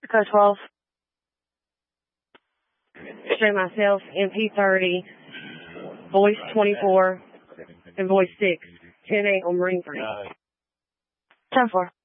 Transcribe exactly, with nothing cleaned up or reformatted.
Dakota twelve. Show myself, M P thirty, voice twenty-four, and voice six, ten eight on Marine three. ten four.